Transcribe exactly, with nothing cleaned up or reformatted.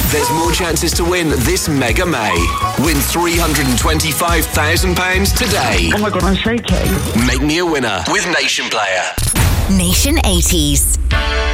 There's more chances to win this Mega May. Win three hundred twenty-five thousand pounds today. Oh my God, I'm shaking. Make me a winner with Nation Player. Nation eighties.